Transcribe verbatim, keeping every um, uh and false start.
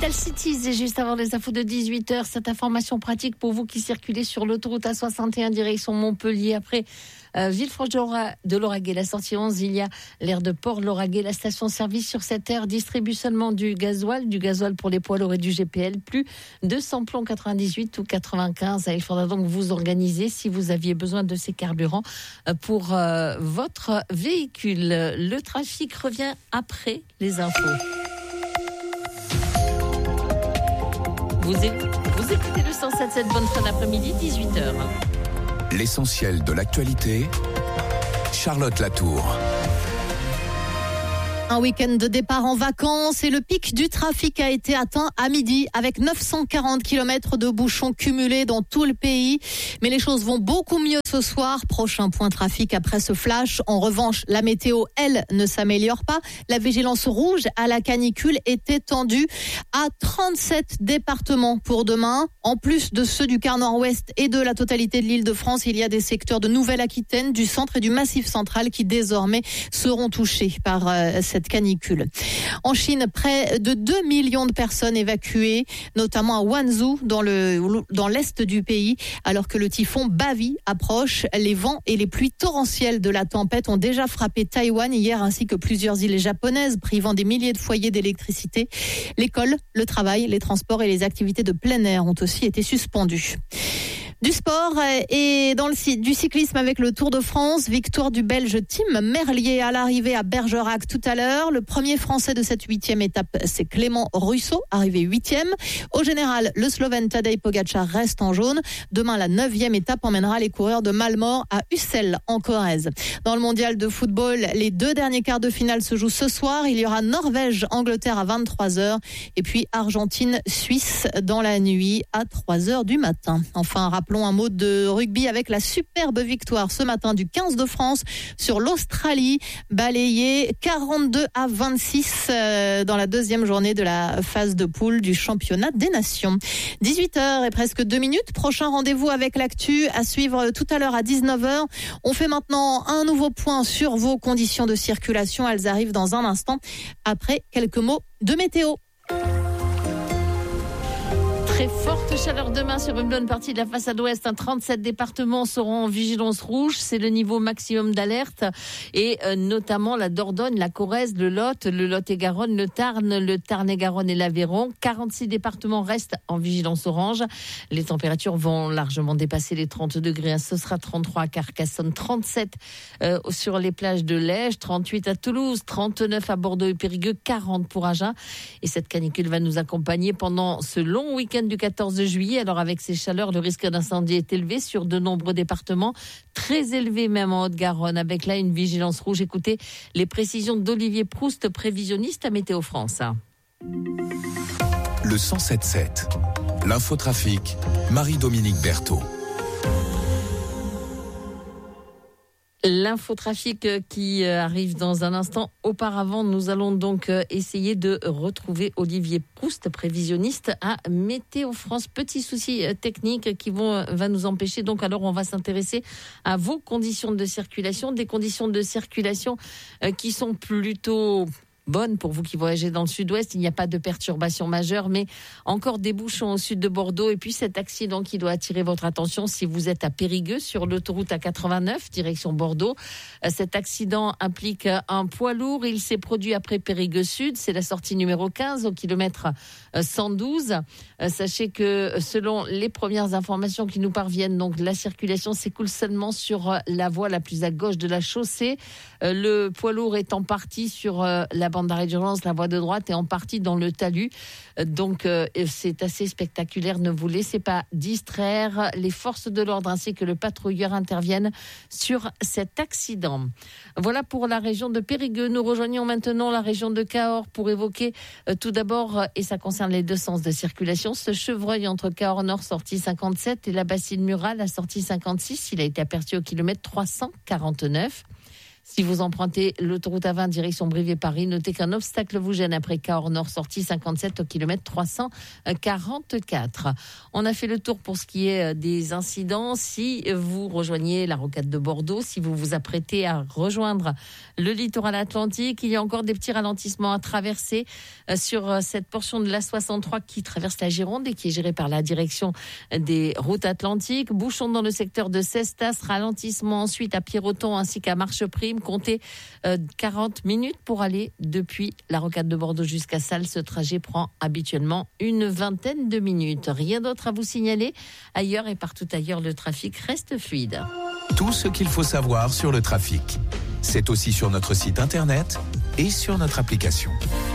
Capital Cities et juste avant les infos de dix-huit heures, cette information pratique pour vous qui circulez sur l'autoroute A soixante et un direction Montpellier. Après euh, Villefranche de Lauragais, la sortie onze, il y a l'aire de Port-Lauragais. La station-service sur cette aire distribue seulement du gasoil, du gasoil pour les poids lourds et du G P L, plus de samplon quatre-vingt-dix-huit ou quatre-vingt-quinze. Il faudra donc vous organiser si vous aviez besoin de ces carburants pour euh, votre véhicule. Le trafic revient après les infos. Vous écoutez, vous écoutez le cent sept virgule sept, bonne fin d'après-midi, dix-huit heures. L'essentiel de l'actualité, Charlotte Latour. Un week-end de départ en vacances et le pic du trafic a été atteint à midi avec neuf cent quarante kilomètres de bouchons cumulés dans tout le pays. Mais les choses vont beaucoup mieux ce soir. Prochain point trafic après ce flash. En revanche, la météo, elle, ne s'améliore pas. La vigilance rouge à la canicule est étendue à trente-sept départements pour demain. En plus de ceux du quart nord-ouest et de la totalité de l'Île-de-France, il y a des secteurs de Nouvelle-Aquitaine, du centre et du Massif central qui désormais seront touchés par euh, cette canicule. En Chine, près de deux millions de personnes évacuées, notamment à Wanzhou, dans, le, dans l'est du pays, alors que le typhon Bavi approche. Les vents et les pluies torrentielles de la tempête ont déjà frappé Taïwan hier, ainsi que plusieurs îles japonaises, privant des milliers de foyers d'électricité. L'école, le travail, les transports et les activités de plein air ont aussi été suspendus. Du sport et dans le du cyclisme avec le Tour de France, victoire du Belge Tim Merlier à l'arrivée à Bergerac tout à l'heure. Le premier Français de cette huitième étape, c'est Clément Russo, arrivé huitième. Au général, le Slovène Tadej Pogačar reste en jaune. Demain, la neuvième étape emmènera les coureurs de Malmort à Ussel en Corrèze. Dans le mondial de football, les deux derniers quarts de finale se jouent ce soir. Il y aura Norvège-Angleterre à vingt-trois heures et puis Argentine-Suisse dans la nuit à trois heures du matin. Enfin, rappelons un mot de rugby avec la superbe victoire ce matin du quinze de France sur l'Australie, balayée quarante-deux à vingt-six dans la deuxième journée de la phase de poule du championnat des nations. dix-huit heures et presque deux minutes. Prochain rendez-vous avec l'actu à suivre tout à l'heure à dix-neuf heures. On fait maintenant un nouveau point sur vos conditions de circulation. Elles arrivent dans un instant après quelques mots de météo. Très forte chaleur demain sur une bonne partie de la façade ouest. Un trente-sept départements seront en vigilance rouge. C'est le niveau maximum d'alerte. Et euh, notamment la Dordogne, la Corrèze, le Lot, le Lot-et-Garonne, le Tarn, le Tarn-et-Garonne et l'Aveyron. quarante-six départements restent en vigilance orange. Les températures vont largement dépasser les trente degrés. Ce sera trente-trois à Carcassonne, trente-sept euh, sur les plages de l'Ège, trente-huit à Toulouse, trente-neuf à Bordeaux et Périgueux, quarante pour Agen. Et cette canicule va nous accompagner pendant ce long week-end du quatorze juillet. Alors avec ces chaleurs, le risque d'incendie est élevé sur de nombreux départements, très élevé même en Haute-Garonne, avec là une vigilance rouge. Écoutez les précisions d'Olivier Proust, prévisionniste à Météo France. Le cent sept sept, l'infotrafic, Marie-Dominique Berthaud. L'infotrafic qui arrive dans un instant. Auparavant, nous allons donc essayer de retrouver Olivier Proust, prévisionniste à Météo France. Petits soucis techniques qui vont va nous empêcher. Donc, alors, on va s'intéresser à vos conditions de circulation, des conditions de circulation qui sont plutôt bonne pour vous qui voyagez dans le sud-ouest. Il n'y a pas de perturbations majeures, mais encore des bouchons au sud de Bordeaux. Et puis cet accident qui doit attirer votre attention si vous êtes à Périgueux sur l'autoroute A quatre-vingt-neuf, direction Bordeaux. Cet accident implique un poids lourd. Il s'est produit après Périgueux Sud. C'est la sortie numéro quinze au kilomètre cent douze. Sachez que selon les premières informations qui nous parviennent, donc la circulation s'écoule seulement sur la voie la plus à gauche de la chaussée. Le poids lourd est en partie sur la bande d'arrêt d'urgence, la voie de droite, est en partie dans le talus. Donc, euh, c'est assez spectaculaire. Ne vous laissez pas distraire. Les forces de l'ordre ainsi que le patrouilleur interviennent sur cet accident. Voilà pour la région de Périgueux. Nous rejoignons maintenant la région de Cahors pour évoquer euh, tout d'abord, et ça concerne les deux sens de circulation, ce chevreuil entre Cahors Nord, sortie cinquante-sept, et la Bastide Murat, la sortie cinquante-six. Il a été aperçu au kilomètre trois cent quarante-neuf. Si vous empruntez l'autoroute A vingt direction Brive-Paris, notez qu'un obstacle vous gêne après Cahors Nord sortie cinquante-sept au kilomètre trois cent quarante-quatre. On a fait le tour pour ce qui est des incidents. Si vous rejoignez la rocade de Bordeaux, si vous vous apprêtez à rejoindre le littoral atlantique, il y a encore des petits ralentissements à traverser sur cette portion de l'A soixante-trois qui traverse la Gironde et qui est gérée par la direction des routes atlantiques. Bouchons dans le secteur de Cestas, ralentissement ensuite à Pierreton ainsi qu'à Marcheprime. Comptez euh, quarante minutes pour aller depuis la rocade de Bordeaux jusqu'à Salles. Ce trajet prend habituellement une vingtaine de minutes. Rien d'autre à vous signaler. Ailleurs et partout ailleurs, le trafic reste fluide. Tout ce qu'il faut savoir sur le trafic, c'est aussi sur notre site internet et sur notre application.